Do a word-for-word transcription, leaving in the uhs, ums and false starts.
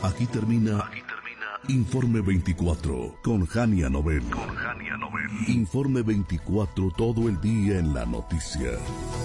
Aquí termina, Aquí termina Informe veinticuatro con Jania Nobel. Con Jania Nobel. Informe veinticuatro, todo el día en la noticia.